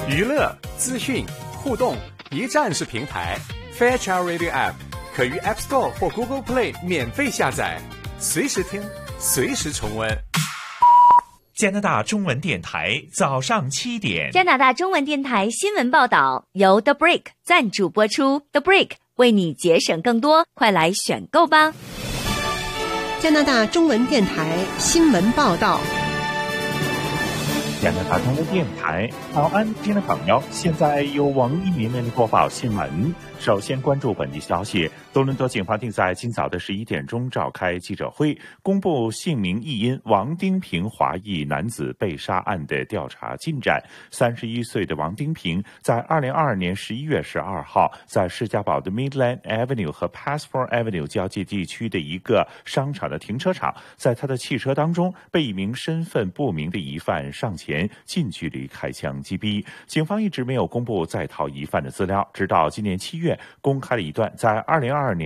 娱乐、资讯、互动一站式平台 Fairchild Radio App 可于 App Store 或 Google Play 免费下载，随时听，随时重温。 加拿大中文电台早上7点， 加拿大中文电台新闻报道由 The Break 赞助播出。The Break 为你节省更多，快来选购吧！ 加拿大中文电台新闻报道。 加拿大中文电台早安，听众朋友，现在由王一鸣为您播报新闻。首先关注本地消息，多伦多警方定在今早的11点钟召开记者会，公布姓名译音王丁平华裔男子被杀案的调查进展。31岁的王丁平在2022年11月12号在士嘉堡的 Midland Avenue 和 Passport Avenue 交界地区的一个商场的停车场，在他的汽车当中被一名身份不明的疑犯上前近距离开枪击毙。警方一直没有公布在逃疑犯的资料，直到今年7月公开了一段在2022年